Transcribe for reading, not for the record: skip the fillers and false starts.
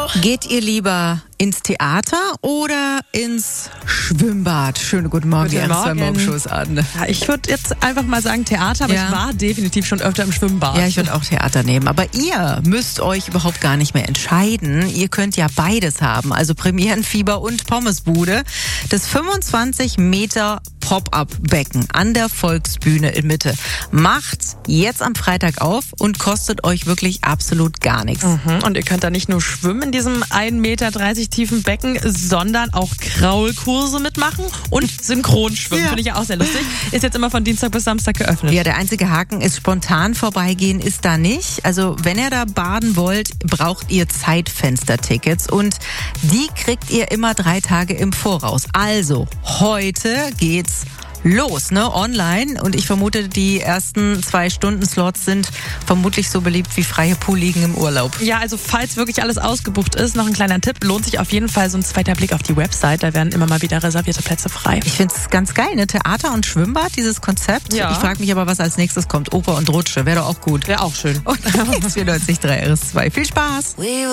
Geht ihr lieber ins Theater oder ins Schwimmbad? Schönen guten Morgen, die Ernst Morgenshows an. Ja, ich würde jetzt einfach mal sagen Theater, aber ich war definitiv schon öfter im Schwimmbad. Ja, ich würde auch Theater nehmen. Aber ihr müsst euch überhaupt gar nicht mehr entscheiden. Ihr könnt ja beides haben. Also Premierenfieber und Pommesbude. Das 25 Meter Pop-Up-Becken an der Volksbühne in Mitte macht jetzt am Freitag auf und kostet euch wirklich absolut gar nichts. Und ihr könnt da nicht nur schwimmen in diesem 1,30 Meter tiefen Becken, sondern auch Kraulkurse mitmachen und Synchronschwimmen. Finde ich ja auch sehr lustig. Ist jetzt immer von Dienstag bis Samstag geöffnet. Ja, der einzige Haken ist, spontan vorbeigehen ist da nicht. Also wenn ihr da baden wollt, braucht ihr Zeitfenstertickets und die kriegt ihr immer 3 Tage im Voraus. Also heute geht's los, ne? Online. Und ich vermute, die ersten 2 Stunden-Slots sind vermutlich so beliebt wie freie Poolliegen im Urlaub. Ja, also falls wirklich alles ausgebucht ist, noch ein kleiner Tipp, lohnt sich auf jeden Fall so ein zweiter Blick auf die Website. Da werden immer mal wieder reservierte Plätze frei. Ich finde es ganz geil, ne? Theater und Schwimmbad, dieses Konzept. Ja. Ich frage mich aber, was als nächstes kommt. Oper und Rutsche, wäre doch auch gut. Wäre auch schön. Und 94.3 RS2. Viel Spaß!